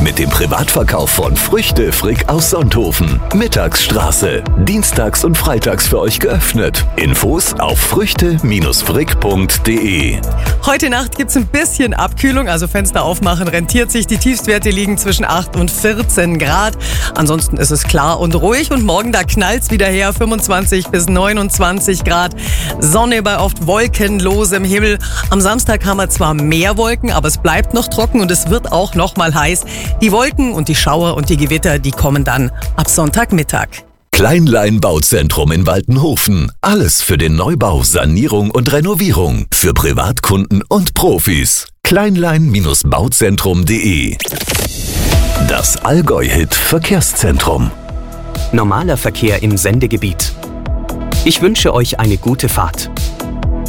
mit dem Privatverkauf von Früchte Frick aus Sonthofen. Mittagsstraße. Dienstags und freitags für euch geöffnet. Infos auf früchte-frick.de. Heute Nacht gibt's ein bisschen Abkühlung, also Fenster aufmachen rentiert sich. Die Tiefstwerte liegen zwischen 8 und 14 Grad. Ansonsten ist es klar und ruhig und morgen, da knallt's wieder her, 25 bis 29 Grad. Sonne bei oft wolkenlosem Himmel. Am Samstag haben wir zwar mehr Wolken, aber es bleibt noch trocken und es wird auch noch mal heiß. Die Wolken und die Schauer und die Gewitter, die kommen dann ab Sonntagmittag. Kleinlein Bauzentrum in Waltenhofen. Alles für den Neubau, Sanierung und Renovierung. Für Privatkunden und Profis. Kleinlein-bauzentrum.de. Das Allgäu-Hit Verkehrszentrum. Normaler Verkehr im Sendegebiet. Ich wünsche euch eine gute Fahrt.